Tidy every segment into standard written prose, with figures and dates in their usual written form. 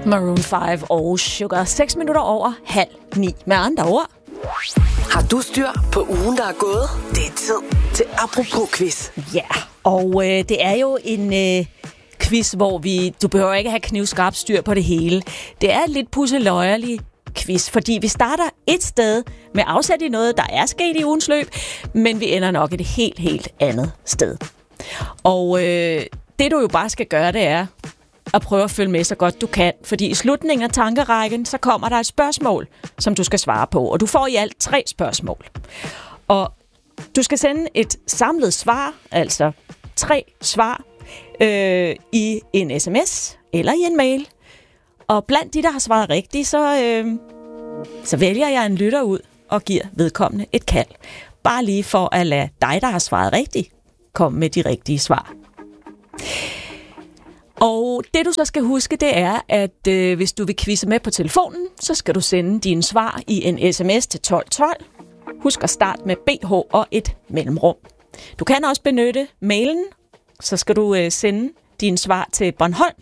Maroon 5 og Sugar. 6 minutter over 8:30 med andre ord. Har du styr på ugen, der er gået? Det er tid til Apropos-quiz. Ja, og det er jo en quiz, hvor du behøver ikke have knivskarpt styr på det hele. Det er lidt pusseløjerlig quiz, fordi vi starter et sted med afsæt i noget, der er sket i ugens løb, men vi ender nok et helt andet sted. Og det du jo bare skal gøre, det er at prøve at følge med så godt du kan, fordi i slutningen af tankerækken, så kommer der et spørgsmål, som du skal svare på, og du får i alt 3 spørgsmål. Og du skal sende et samlet svar, altså 3 svar, i en sms eller i en mail. Og blandt de, der har svaret rigtigt, så vælger jeg en lytter ud og giver vedkommende et kald. Bare lige for at lade dig, der har svaret rigtigt, komme med de rigtige svar. Og det du så skal huske, det er, at hvis du vil quizze med på telefonen, så skal du sende dine svar i en sms til 1212. Husk at starte med BH og et mellemrum. Du kan også benytte mailen, så skal du sende dine svar til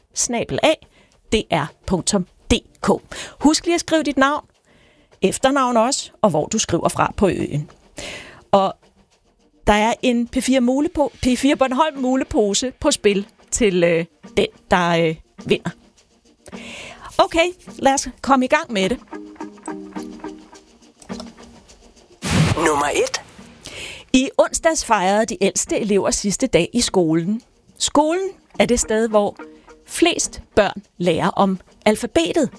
bornholm@dr.dk. Husk lige at skrive dit navn, efternavn også, og hvor du skriver fra på øen. Og der er en P4 Bornholm mulepose på spil til den, der vinder. Okay, lad os komme i gang med det. Nummer 1. I onsdags fejrede de ældste elever sidste dag i skolen. Skolen er det sted, hvor flest børn lærer om alfabetet.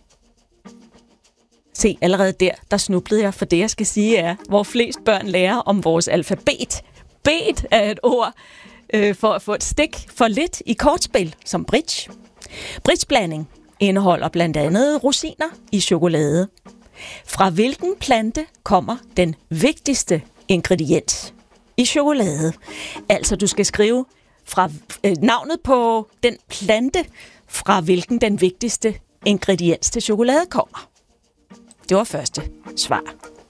Se, allerede der snublede jeg, for det jeg skal sige er, hvor flest børn lærer om vores alfabet. Bet er et ord for at få et stik for lidt i kortspil, som bridge. Bridgeblanding indeholder blandt andet rosiner i chokolade. Fra hvilken plante kommer den vigtigste ingrediens i chokolade? Altså, du skal skrive fra navnet på den plante, fra hvilken den vigtigste ingrediens til chokolade kommer. Det var første svar.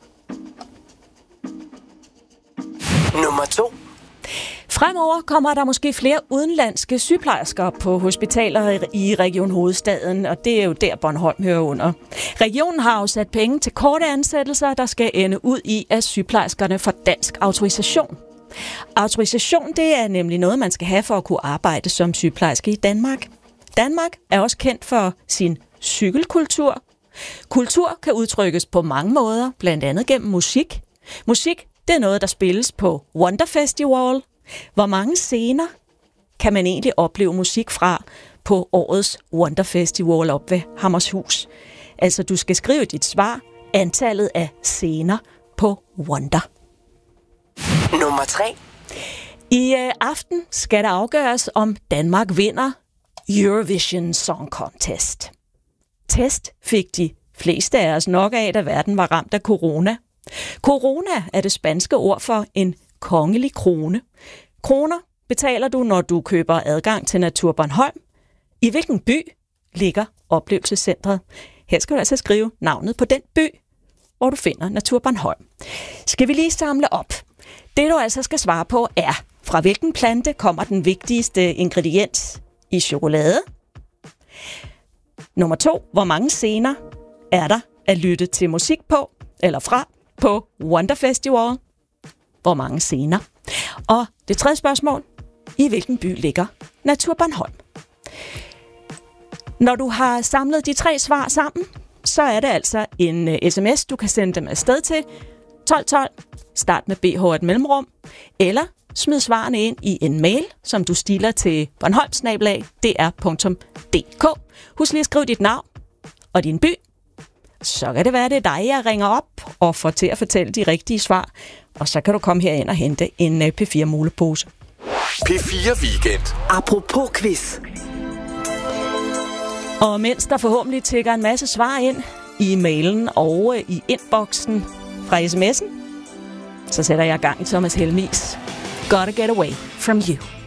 Nummer 2. Fremover kommer der måske flere udenlandske sygeplejersker på hospitaler i Region Hovedstaden, og det er jo der, Bornholm hører under. Regionen har afsat penge til korte ansættelser, der skal ende ud i, at sygeplejerskerne får dansk autorisation. Autorisation, det er nemlig noget, man skal have for at kunne arbejde som sygeplejerske i Danmark. Danmark er også kendt for sin cykelkultur. Kultur kan udtrykkes på mange måder, blandt andet gennem musik. Musik, det er noget, der spilles på Wonder Festival. Hvor mange scener kan man egentlig opleve musik fra på årets Wonder Festival op ved Hammershus? Altså, du skal skrive dit svar, antallet af scener på Wonder. Nummer 3. I aften skal der afgøres, om Danmark vinder Eurovision Song Contest. Test fik de fleste af os nok af, da verden var ramt af corona. Corona er det spanske ord for en kongelig krone. Kroner betaler du, når du køber adgang til Natur Bornholm. I hvilken by ligger oplevelsescentret? Her skal du altså skrive navnet på den by, hvor du finder Natur Bornholm. Skal vi lige samle op? Det du altså skal svare på er, fra hvilken plante kommer den vigtigste ingrediens i chokolade? Nummer 2, hvor mange scener er der at lytte til musik på, eller fra, på Wonder Festival? Hvor mange scener? Og det tredje spørgsmål, i hvilken by ligger Natur Bornholm? Når du har samlet de 3 svar sammen, så er det altså en sms, du kan sende dem afsted til 1212, start med BH et mellemrum, eller smid svarene ind i en mail, som du stiler til bornholm@dr.dk. Husk lige at skrive dit navn og din by. Så kan det være, det er dig, jeg ringer op og får til at fortælle de rigtige svar. Og så kan du komme herind og hente en P4 mulepose. P4 Weekend. Apropos quiz. Og mens der forhåbentlig tikker en masse svar ind i mailen og i inboxen fra sms'en, så sætter jeg gang i Thomas Helmis. Gotta get away from you.